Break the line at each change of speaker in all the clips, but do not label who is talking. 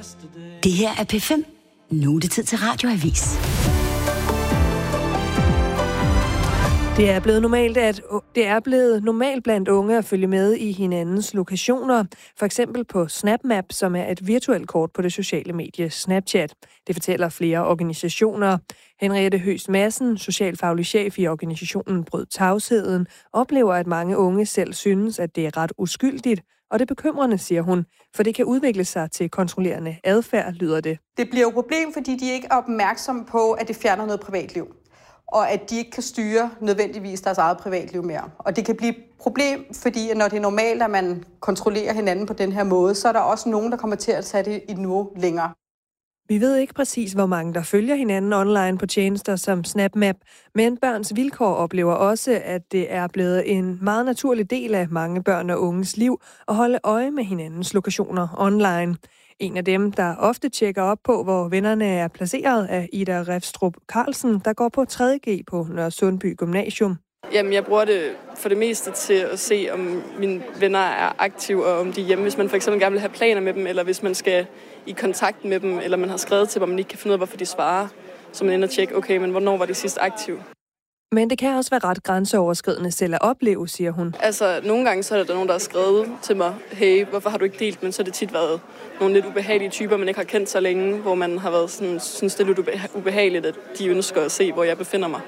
Det her er P5. Nu er det tid til Radioavis.
Det er blevet normalt blandt unge at følge med i hinandens lokationer, for eksempel på SnapMap, som er et virtuelt kort på det sociale medie Snapchat. Det fortæller flere organisationer. Henriette Høst Madsen, socialfaglig chef i organisationen Brød Tavsheden, oplever, at mange unge selv synes, at det er ret uskyldigt, og det er bekymrende, siger hun, for det kan udvikle sig til kontrollerende adfærd, lyder det.
Det bliver jo et problem, fordi de ikke er opmærksomme på, at det fjerner noget privatliv, og at de ikke kan styre nødvendigvis deres eget privatliv mere. Og det kan blive et problem, fordi når det er normalt, at man kontrollerer hinanden på den her måde, så er der også nogen, der kommer til at tage det et niveau længere.
Vi ved ikke præcis, hvor mange der følger hinanden online på tjenester som SnapMap, men Børns Vilkår oplever også, at det er blevet en meget naturlig del af mange børn og unges liv at holde øje med hinandens lokationer online. En af dem, der ofte tjekker op på, hvor vennerne er placeret, er Ida Refstrup Carlsen, der går på 3.G på Nørresundby Gymnasium.
Jamen, jeg bruger det for det meste til at se, om mine venner er aktive, og om de er hjemme. Hvis man for eksempel gerne vil have planer med dem, eller hvis man skal i kontakt med dem, eller man har skrevet til dem, og man ikke kan finde ud af, hvorfor de svarer, så man ender og tjekke, okay, men hvornår var de sidst aktive?
Men det kan også være ret grænseoverskridende selv at opleve, siger hun.
Altså, nogle gange så er der nogen, der har skrevet til mig, hey, hvorfor har du ikke delt? Men så har det tit været nogle lidt ubehagelige typer, man ikke har kendt så længe, hvor man har været sådan, synes det er lidt ubehageligt, at de ønsker at se, hvor jeg befinder mig.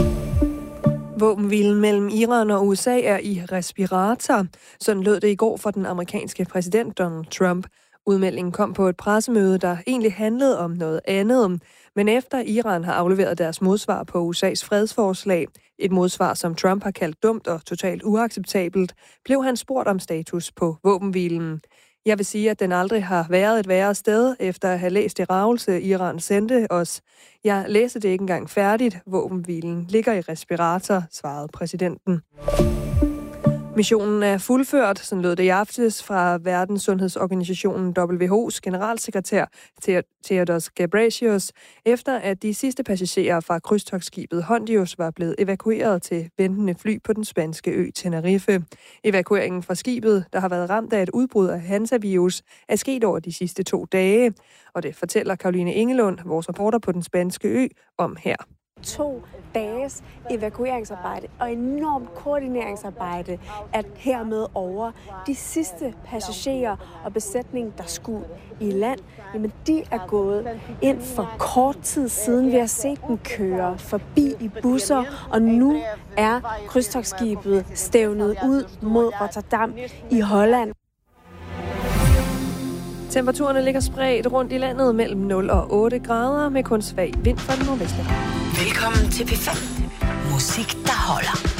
Våbenhvilen mellem Iran og USA er i respirator. Sådan lød det i går for den amerikanske præsident Donald Trump. Udmeldingen kom på et pressemøde, der egentlig handlede om noget andet. Men efter Iran har afleveret deres modsvar på USA's fredsforslag, et modsvar, som Trump har kaldt dumt og totalt uacceptabelt, blev han spurgt om status på våbenhvilen. Jeg vil sige, at den aldrig har været et værre sted, efter at have læst det ravelse, Iran sendte os. Jeg læste det ikke engang færdigt. Våbenhvilen ligger i respirator, svarede præsidenten. Missionen er fuldført, sådan lød det i aftes fra Verdenssundhedsorganisationen WHO's generalsekretær Tedros Ghebreyesus, efter at de sidste passagerer fra krydstogtskibet Hondius var blevet evakueret til ventende fly på den spanske ø Tenerife. Evakueringen fra skibet, der har været ramt af et udbrud af Hansa-virus, er sket over de sidste 2 dage, og det fortæller Caroline Engelund, vores reporter på den spanske ø, om her.
2 dages evakueringsarbejde og enormt koordineringsarbejde er hermed over. De sidste passagerer og besætning, der skulle i land, jamen de er gået ind for kort tid siden. Vi har set dem køre forbi i busser, og nu er krydstogtskibet stævnet ud mod Rotterdam i Holland.
Temperaturerne ligger spredt rundt i landet mellem 0 og 8 grader med kun svag vind fra den nordvestlige.
Velkommen til P5. Musik, der holder.